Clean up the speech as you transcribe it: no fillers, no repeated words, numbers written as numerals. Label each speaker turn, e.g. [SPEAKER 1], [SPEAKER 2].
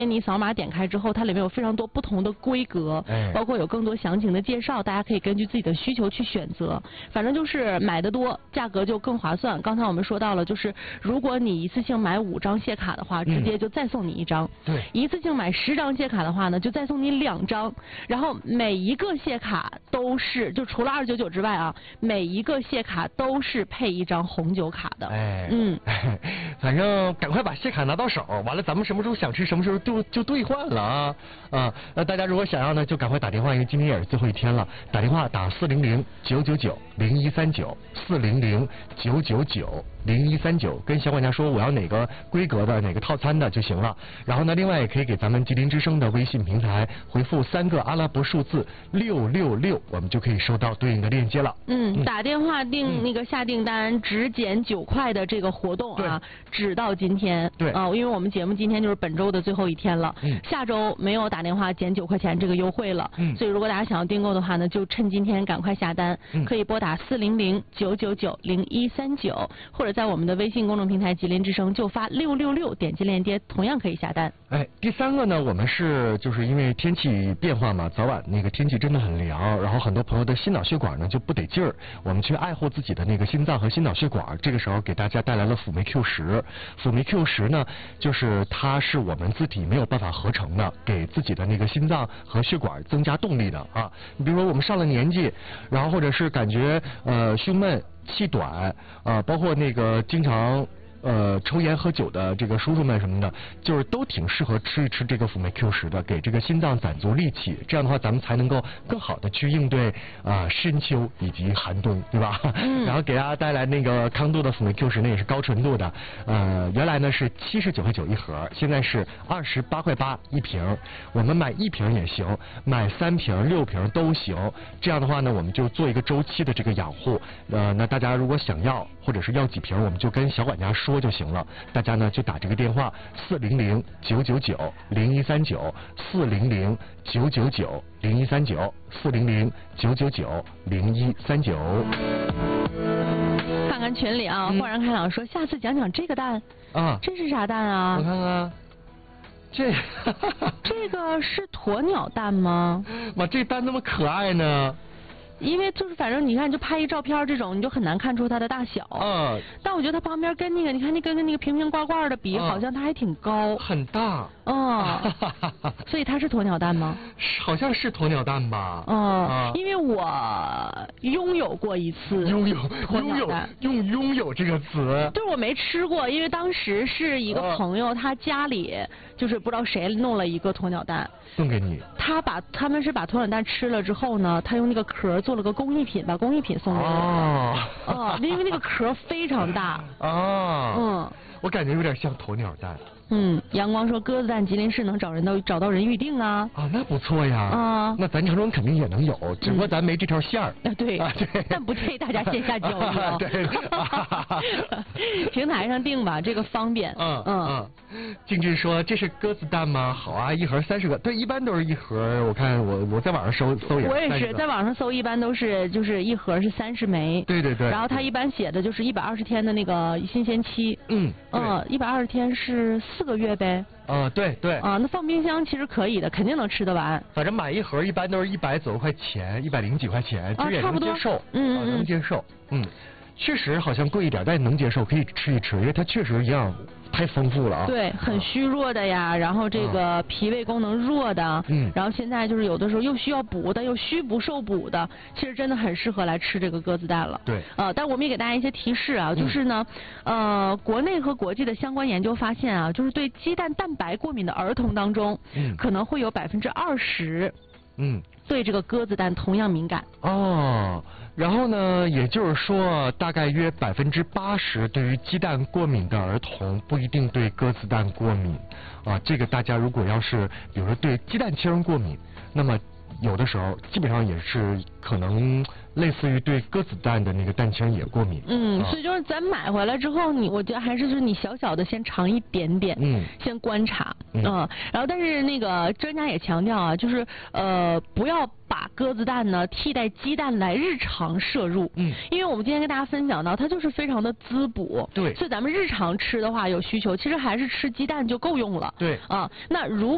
[SPEAKER 1] 你扫码点开之后，它里面有非常多不同的规格，包括有更多详情的介绍，大家可以根据自己的需求去选择。反正就是买的多，价格就更划算。刚才我们说到了，就是如果你一次性买5张谢卡的话，直接就再送你1张。
[SPEAKER 2] 对。
[SPEAKER 1] 一次性买10张谢卡的话呢，就再送你2张。然后每一个谢卡都是，就除了299之外啊，每一个谢卡都是配1张红酒卡的。
[SPEAKER 2] 反正赶快把谢卡拿到手，完了咱们什么时候想吃什么时候就兑换了啊！那大家如果想要呢，就赶快打电话，因为今天也是最后一天了。打电话打400-999-0139，400-999-0139，跟小管家说我要哪个规格的哪个套餐的就行了。然后呢，另外也可以给咱们吉林之声的微信平台回复3个阿拉伯数字666，我们就可以收到对应的链接了。
[SPEAKER 1] 打电话订那个下订单只减9块的这个活动啊，只到今天。
[SPEAKER 2] 对
[SPEAKER 1] 因为我们节目今天就是本周的最后一天了，下周没有打电话减9块钱这个优惠了。所以如果大家想要订购的话呢，就趁今天赶快下单，可以拨打400-999-0139，或者在我们的微信公众平台吉林之声就发666，点击链接同样可以下单。
[SPEAKER 2] 第3个呢，我们就是因为天气变化嘛，早晚那个天气真的很凉，然后很多朋友的心脑血管呢就不得劲儿，我们去爱护自己的那个心脏和心脑血管，这个时候给大家带来了辅酶 Q10。辅酶 Q10呢，就是它是我们自体没有办法合成的，给自己的那个心脏和血管增加动力的啊。你比如说我们上了年纪，然后或者是感觉胸闷气短包括那个经常抽烟喝酒的这个叔叔们什么的，就是都挺适合吃一吃这个辅酶 Q10的，给这个心脏攒足力气。这样的话，咱们才能够更好的去应对深秋以及寒冬，对吧？然后给大家带来那个康度的辅酶 Q10呢，也是高纯度的。原来呢是79块9一盒，现在是28块8一瓶。我们买1瓶也行，买3瓶、6瓶都行。这样的话呢，我们就做一个周期的这个养护。那大家如果想要或者是要几瓶，我们就跟小管家说就行了。大家呢就打这个电话400-999-0139，400-999-0139，400-999-0139。
[SPEAKER 1] 看看群里啊，豁然开朗说下次讲讲这个蛋这是啥蛋啊？
[SPEAKER 2] 我看看。这
[SPEAKER 1] 个是鸵鸟蛋吗？
[SPEAKER 2] 哇，这蛋那么可爱呢。
[SPEAKER 1] 因为就是反正你看，就拍一照片这种，你就很难看出它的大小。但我觉得它旁边跟那个，你看那跟那个瓶瓶罐罐的比，好像它还挺高。
[SPEAKER 2] 很大。
[SPEAKER 1] 所以它是鸵鸟蛋吗？
[SPEAKER 2] 好像是鸵鸟蛋吧。
[SPEAKER 1] 因为我拥有过一次
[SPEAKER 2] 拥有用拥有这个词。
[SPEAKER 1] 就是我没吃过，因为当时是一个朋友，他家里就是不知道谁弄了一个鸵鸟蛋
[SPEAKER 2] 送给你。
[SPEAKER 1] 他们是把鸵鸟蛋吃了之后呢，他用那个壳做了个工艺品，把工艺品送给我。因为那个壳非常大。我感觉有点像鸵鸟蛋。阳光说鸽子蛋吉林市能找到人预定啊。
[SPEAKER 2] 那不错呀。那咱长春肯定也能有，只不过咱没这条线儿。
[SPEAKER 1] 对。但不建议大家线下交易。
[SPEAKER 2] 对。
[SPEAKER 1] 平台上订吧，这个方便。
[SPEAKER 2] 静志说这是鸽子蛋吗？好啊，一盒30个。对，一般都是一盒。我看我在网上搜也。
[SPEAKER 1] 我也是在网上搜，一般都是就是一盒是30枚。
[SPEAKER 2] 对。
[SPEAKER 1] 然后它一般写的就是120天的那个新鲜期。120天是4个月呗。
[SPEAKER 2] 对。
[SPEAKER 1] 那放冰箱其实可以的，肯定能吃得完。
[SPEAKER 2] 反正买一盒一般都是100多块钱，100几块钱，这也能接受。能接受。确实好像贵一点，但也能接受，可以吃一吃，因为它确实营养太丰富了啊。
[SPEAKER 1] 对，很虚弱的呀，然后这个脾胃功能弱的，然后现在就是有的时候又需要补的，又虚不受补的，其实真的很适合来吃这个鸽子蛋了。
[SPEAKER 2] 对。
[SPEAKER 1] 但我们也给大家一些提示啊，就是呢，国内和国际的相关研究发现啊，就是对鸡蛋蛋白过敏的儿童当中，可能会有20%，对这个鸽子蛋同样敏感。
[SPEAKER 2] 然后呢，也就是说，大概约80%对于鸡蛋过敏的儿童不一定对鸽子蛋过敏这个大家如果要是比如说对鸡蛋清过敏，那么有的时候基本上也是可能类似于对鸽子蛋的那个蛋清也过敏。
[SPEAKER 1] 所以就是咱买回来之后，我觉得还是就是你小小的先尝一点点，先观察。然后但是那个专家也强调啊，就是不要把鸽子蛋呢替代鸡蛋来日常摄入。因为我们今天跟大家分享到，它就是非常的滋补。
[SPEAKER 2] 对。
[SPEAKER 1] 所以咱们日常吃的话有需求，其实还是吃鸡蛋就够用了。
[SPEAKER 2] 对。
[SPEAKER 1] 那如